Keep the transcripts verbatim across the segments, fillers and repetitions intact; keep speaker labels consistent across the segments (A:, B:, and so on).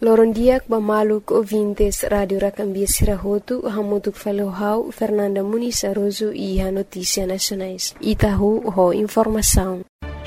A: Lorondiak Bamaluk ouvintes Radio Racambia Sirahotu, Hamutuk Falohau, Fernanda Muniz Aroso e a Notícia Nacionais. Itahu ho informação.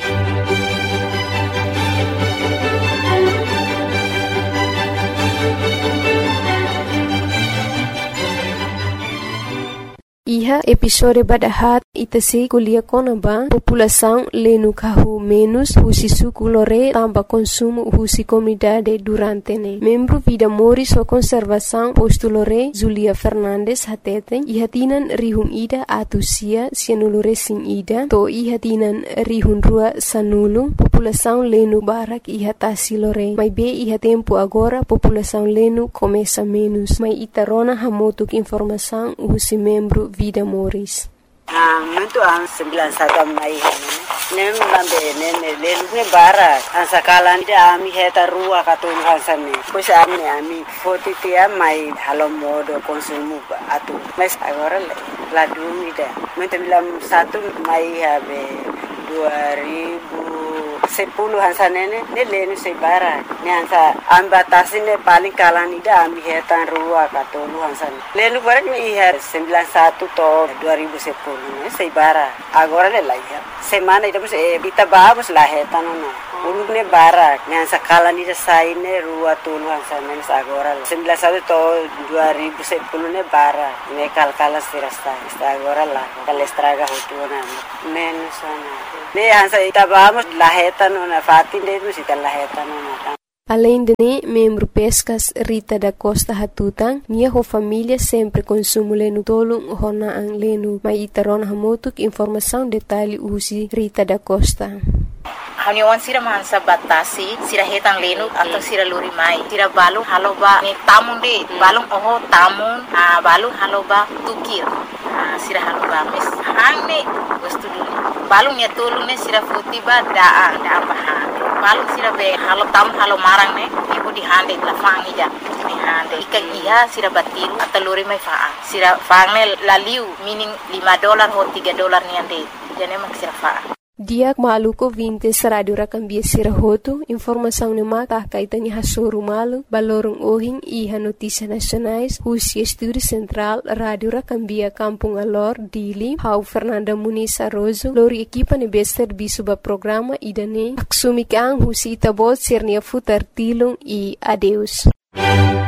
A: Iha episode badahat itasi kuliah konaba população lenu kahu menos husi suku lore tamba consumo husi comunidade durante ne. Membro Vida Moris o conservação posto lore Zulia Fernandes hateten iha tinan rihun ida atusia sianulure sin ida to iha tinan rihun rua sanulu população lenu barak iha tasi lore. Mai be iha tempo agora população lenu começa menos. Mai itarona hamotuk informação husi membro Vida Moris.
B: Ah, muito an sembilan satu mai nem lambe nem lelu ne bara an sakalan dia ami heta rua katun hansane pois ami ami foti tia mai halo modo consumo atu mas agora la dumida muito bilam satu mai habe dua ribu sepuluh hansanene ne lenu se bara ne hansa ambatasi ne paling kalan ida ami hetan rua katun hansane lenu bara ni ihar sembilan satu to dua ribu sepuluh ne se bara agora le lai semana ida se bita babos la hetan no ulug ne bara ne hansa kalan ida sai ne rua tulu hansane agora sembilan satu to dua ribu sepuluh ne bara ne kalkala sirasta agora la kalestraga hotuna menos ne hansa ita babos la hetan no fatin de musita la hetan no.
A: Além de ne, membro Pescas Rita da Costa Hatutang, nia ho família sempre consumo lenu tolong hona ang lenu. Mai itaron hamotuk informação detalhe usi Rita da Costa.
C: Haniwan sira mansa batasi sira hetan lenu atau sira luri mai sira balu haloba ni tamun de balung oho tamun ah balu haloba tukir ah sira haloba mes hangne gustu dulu balung ya tolong ne sira futiba daa daa bahan balung sira be halo tam halo marang ne ibu di hande la fangi ja di hande ikan iha sira batiru atau luri mai faa sira fangne laliu meaning lima dolar ho tiga dolar ni ande jane mak sira faa.
A: Diak maluko vintes Radio Racambia Sirahotu, informação ne mata kaitani hasoru malu, balorong ohing iha Notícia Nacionais, husi Estúdio Central, Radio Racambia Kampung Alor, Dili, hau Fernanda Muniz Aroso, lori equipa ne bester bisuba programa idane, aksumikang husi itabot sirnia futar tilung e adeus.